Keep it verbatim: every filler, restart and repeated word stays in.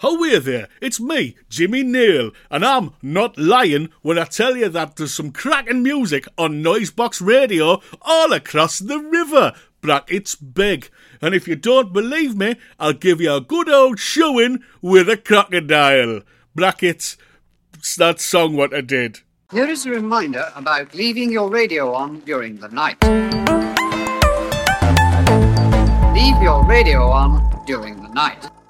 How are there? It's me, Jimmy Neal, and I'm not lying when I tell you that there's some cracking music on Noisebox Radio all across the river. Brackets big. And if you don't believe me, I'll give you a good old showing with a crocodile. Brackets, it's that song what I did. Here is a reminder about leaving your radio on during the night. Leave your radio on during the night.